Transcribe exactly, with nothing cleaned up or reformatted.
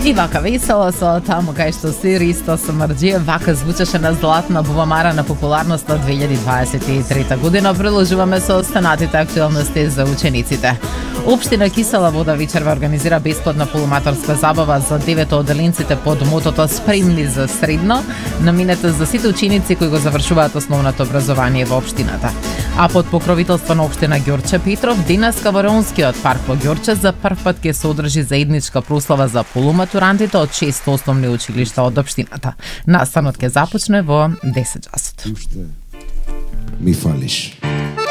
И вака весело со таму кај што си Ристо Самарџиев вака звучеше на златна бувамара на популарноста две илјади дваесет и трета година. Продолжуваме со останатите актуелности за учениците. Општина Кисела Вода вечерва организира бесплатна полуматорска забава за девет од одделенците под мотото Спремни за средно, наминета за сите ученици кои го завршуваат основното образование во општината. А под покровителство на општина Ѓорче Петров, денеска во Реонскиот парк во Ѓорче за прв пат ќе се одржи заедничка прослава за полуматурантите од шест основни училишта од општината. Настанот ќе започне во десет часот. Ми фалиш.